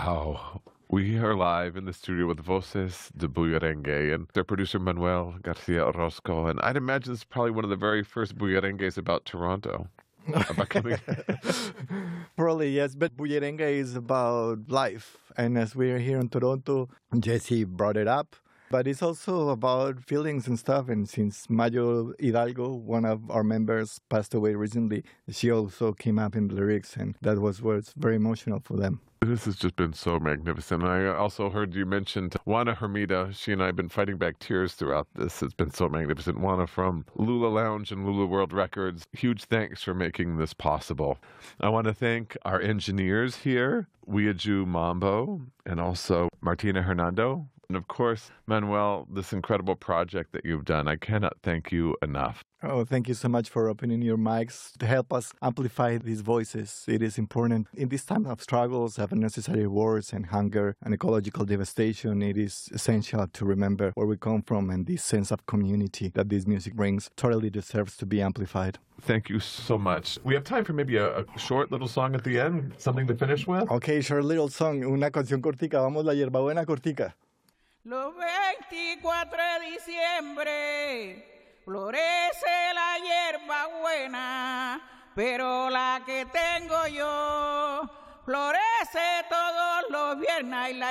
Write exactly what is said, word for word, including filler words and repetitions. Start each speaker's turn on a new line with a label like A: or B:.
A: Wow. We are live in the studio with Voces de Bullerengue and their producer Manuel Garcia Orozco. And I'd imagine this is probably one of the very first Bullerengues about Toronto. About coming.
B: Probably, yes, but Bullerengue is about life. And as we are here in Toronto, Jesse brought it up. But it's also about feelings and stuff. And since Mayo Hidalgo, one of our members, passed away recently, she also came up in the lyrics. And that was what's very emotional for them.
A: This has just been so magnificent. And I also heard you mentioned Juana Hermida. She and I have been fighting back tears throughout this. It's been so magnificent. Juana from Lula Lounge and Lula World Records. Huge thanks for making this possible. I want to thank our engineers here, Weiju Mambo, and also Martina Hernando. And of course, Manuel, this incredible project that you've done. I cannot thank you enough.
B: Oh, thank you so much for opening your mics to help us amplify these voices. It is important. In this time of struggles, of unnecessary wars and hunger and ecological devastation, it is essential to remember where we come from, and this sense of community that this music brings totally deserves to be amplified.
A: Thank you so much. We have time for maybe a, a short little song at the end, something to finish with?
B: Okay, short little song, una canción cortica. Vamos la hierbabuena cortica.
C: Los veinticuatro de diciembre florece la hierba buena, pero la que tengo yo florece todos los viernes y la